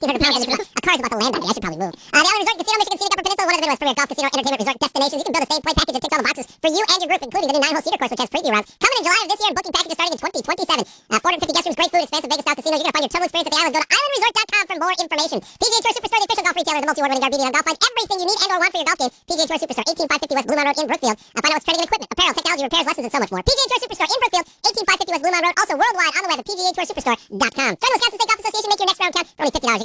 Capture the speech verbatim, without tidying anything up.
fifteen hundred pounds. A car's about to land on me. I should probably move. Uh, the Allen Resort Casino, Michigan Scenic Upper Peninsula, one of the Midwest premier golf casino entertainment resort destinations. You can build a stay play package that ticks all the boxes for you and your group, including the new nine-hole cedar course, which has preview rounds. Coming in July of this year, and booking packages starting in twenty twenty-seven. Uh, four hundred fifty guest rooms, great food, expansive Vegas style casino. You're gonna find your total experience at the island. Go to island resort dot com for more information. P G A Tour Superstore, the official golf retailer, the multi-award winning Garbini on golf. Find everything you need and or want for your golf game. P G A Tour Superstore, eighteen five fifty West Blue Mountain Road in Brookfield. Uh, find out what's trending in equipment, apparel, technology, repairs, lessons, and so much more. P G A Tour Superstore in Brookfield, eighteen five fifty West Blue Mountain Road. Also worldwide on the web at P G A Tour Superstore dot com. Join the Wisconsin State Golf Association. Make your next round count for only fifty dollars.